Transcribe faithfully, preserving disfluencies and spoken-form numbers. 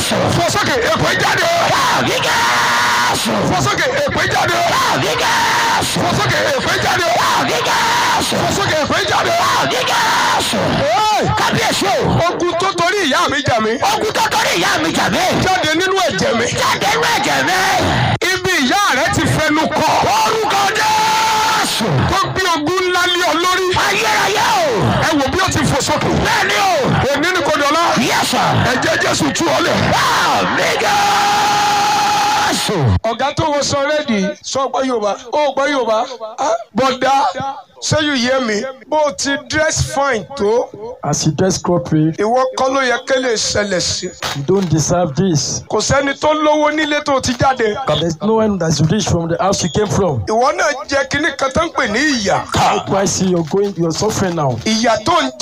fò sókè èpè jáde. fò sókè èpè jáde. fò sókè èpè jáde. fò sókè èpè jáde. kábíyèsí o. ogun tó torí ìyá mi jà mí. ogun tó torí ìyá mi jà mí. jáde nínú ẹ̀jẹ̀ mi. jáde nínú ẹ̀jẹ̀ mi. ibi ìyá rẹ ti fẹnu kọ. orúkọ Jésù. tó gbé ogun ńlá lé ọ lórí. ayérayé o. ẹ wò bí ó ti fò sókè. bẹ́ẹ̀ni o. èmi ní kò dọ̀la. Yes sir. ẹ̀jẹ̀ Jésù tú ọ lẹ̀. àmì Jésù. ọ̀gá tó wọ sọ rẹ́dì sọ gbọ́ Yorùbá ó gbọ́ Yorùbá bọ̀dá say you hear me bó o ti dress fine tó. As you dress corporate, ìwọ kọ́ ló yẹ kí lè ṣẹlẹ̀ sí. you don't deserve this. kò sẹ́ni tó lówó nílé tó ti jáde. There's no one that's rich from the house you came from. ìwọ náà jẹ́ kíní kan tó ń pè ní ìyà. That's why I see you're going, you're suffering now. ìyà tó ń